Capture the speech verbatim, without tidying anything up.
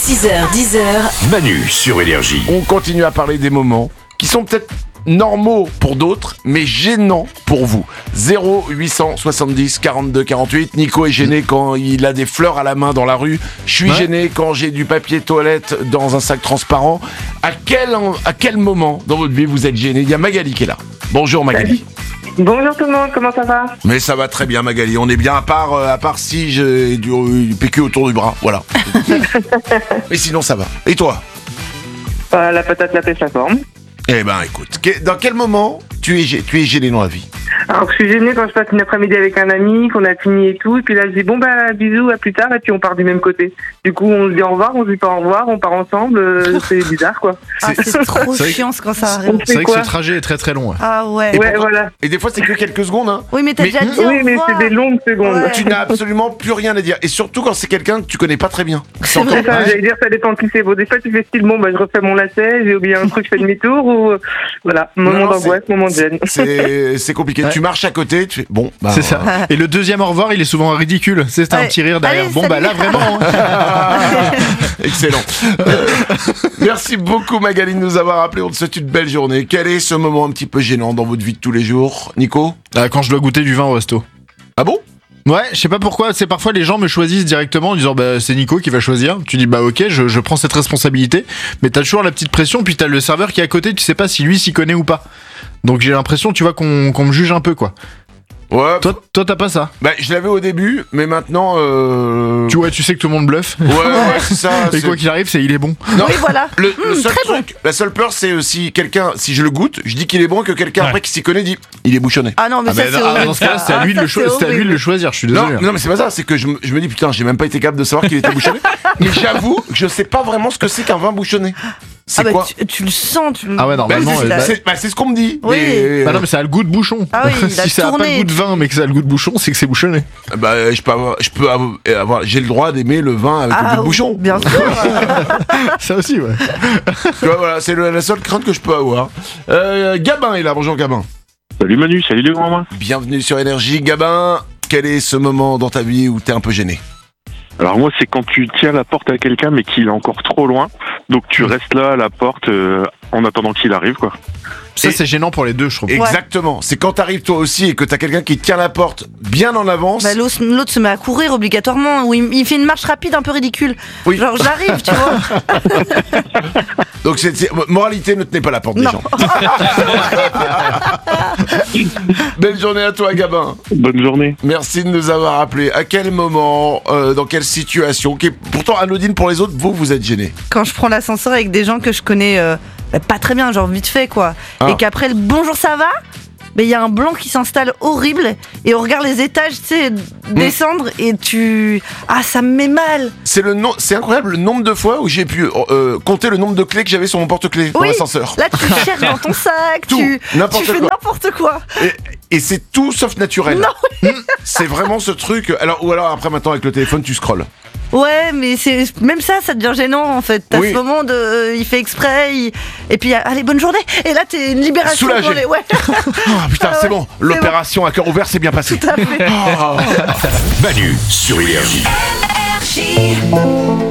six heures dix. Manu sur Énergie. On continue à parler des moments qui sont peut-être normaux pour d'autres, mais gênants pour vous. zéro huit cent soixante-dix quarante-deux quarante-huit. Nico est gêné quand il a des fleurs à la main dans la rue. Je suis ouais. gêné quand j'ai du papier toilette dans un sac transparent. À quel, à quel moment dans votre vie vous êtes gêné? Il y a Magali qui est là. Bonjour Magali. Bonjour tout le monde, comment ça va? Mais ça va très bien Magali, on est bien à part, euh, à part si j'ai du, du P Q autour du bras, voilà. Mais sinon ça va. Et toi? euh, La patate, la pêche, la forme. Eh ben écoute, que, dans quel moment tu es, tu es gêné dans la vie? Alors je suis gênée quand je passe une après-midi avec un ami, qu'on a fini et tout, et puis là je dis bon bah bisous, à plus tard, et puis on part du même côté. Du coup on se dit au revoir, on se dit pas au revoir, on part ensemble, euh, c'est bizarre quoi. Ah, c'est trop chiant quand ça arrive. C'est vrai quoi que ce trajet est très très long. Ouais. Ah ouais. Et, ouais, pourquoi, voilà. Et des fois c'est que quelques secondes hein. Oui mais t'as mais, déjà dit Oui au mais revoir. c'est des longues secondes. Ouais. Tu n'as absolument plus rien à dire. Et surtout quand c'est quelqu'un que tu connais pas très bien. C'est ça, j'allais dire ça dépend qui c'est. Bon des fois tu fais style bon bah je refais mon lacet, j'ai oublié un truc, je fais demi-tour ou... Voilà, moment non, non, d'angoisse, moment de gêne. C'est, c'est compliqué, ouais. Tu marches à côté, tu fais bon bah... C'est ça. Et le deuxième au revoir, il est souvent ridicule. C'est un ouais. petit rire derrière. Allez, bon, salut. bah là, vraiment. Hein. Excellent. Euh, merci beaucoup, Magali, de nous avoir appelé. On te souhaite une belle journée. Quel est ce moment un petit peu gênant dans votre vie de tous les jours, Nico? euh, Quand je dois goûter du vin au resto. Ah bon? Ouais, je sais pas pourquoi. C'est parfois les gens me choisissent directement en disant bah c'est Nico qui va choisir. Tu dis bah ok, je, je prends cette responsabilité. Mais t'as toujours la petite pression. Puis t'as le serveur qui est à côté. Tu sais pas si lui s'y connaît ou pas. Donc j'ai l'impression, tu vois, qu'on, qu'on me juge un peu quoi. Ouais. Toi, toi, t'as pas ça? Bah, je l'avais au début, mais maintenant. Euh... Tu vois, tu sais que tout le monde bluffe. Ouais, ouais, c'est ça. Et c'est... quoi qu'il arrive, c'est il est bon. Non, oui, voilà. Le, le mmh, seul très truc, bon. la seule peur, c'est aussi quelqu'un. Si je le goûte, je dis qu'il est bon, que quelqu'un ouais. après qui s'y connaît dit, il est bouchonné. Ah non, mais ah ça bah, c'est non, horrible. dans ce cas-là, c'est à lui de le choisir. C'est à lui de le choisir. Je suis désolé. Non, non, mais c'est pas ça. C'est que je, je me dis putain, j'ai même pas été capable de savoir qu'il était bouchonné. Mais j'avoue, que je sais pas vraiment ce que c'est qu'un vin bouchonné. C'est ah bah quoi tu, tu le sens, tu le... Ah ouais, normalement. Bah, c'est, bah, c'est, bah, c'est ce qu'on me dit. Oui. Mais... Bah non, mais ça a le goût de bouchon. Ah oui, il a si ça a pas le goût de vin, mais que ça a le goût de bouchon, c'est que c'est bouchonné. Bah, je peux avoir, je peux avoir, j'ai le droit d'aimer le vin avec ah, le goût de bouchon. Bien sûr. Ça aussi, ouais. Tu vois, voilà, c'est le, la seule crainte que je peux avoir. Euh, Gabin est là. Bonjour Gabin. Salut Manu, salut les grands-mains. Bienvenue sur Énergie. Gabin, quel est ce moment dans ta vie où t'es un peu gêné? Alors moi, c'est quand tu tiens la porte à quelqu'un mais qu'il est encore trop loin, donc tu restes là à la porte euh, en attendant qu'il arrive, quoi. Ça, et c'est gênant pour les deux, je trouve. Exactement. Ouais. C'est quand t'arrives toi aussi et que t'as quelqu'un qui tient la porte bien en avance. Bah, l'autre, l'autre se met à courir obligatoirement, ou il, il fait une marche rapide un peu ridicule. Oui. Genre, j'arrive, tu vois. Donc, c'est, c'est, moralité, ne tenez pas la porte non. des gens. Belle journée à toi, Gabin. Bonne journée. Merci de nous avoir appelés. À quel moment, euh, dans quelle situation, qui est pourtant anodine pour les autres, vous, vous êtes gêné? Quand je prends l'ascenseur avec des gens que je connais euh, pas très bien, genre vite fait, quoi. Ah. Et qu'après le bonjour, ça va? Mais il y a un blanc qui s'installe horrible et on regarde les étages, tu sais, descendre mmh. et tu... Ah, ça me met mal. C'est, le no... c'est incroyable le nombre de fois où j'ai pu euh, compter le nombre de clés que j'avais sur mon porte-clés dans oui, l'ascenseur. Là, tu cherches dans ton sac, tout, tu, n'importe tu fais quoi. n'importe quoi. Et, et c'est tout sauf naturel. Non. C'est vraiment ce truc... Alors, ou alors après, maintenant, avec le téléphone, tu scrolles. Ouais, mais c'est même ça, ça devient gênant en fait. T'as oui. ce moment de, euh, il fait exprès, il... et puis allez bonne journée. Et là t'es une libération. Soulagé. Pour les... ouais. Oh putain, ah, c'est ouais. bon. C'est L'opération bon. À cœur ouvert, c'est bien passé. Tout à fait. Oh. Manu sur Énergie.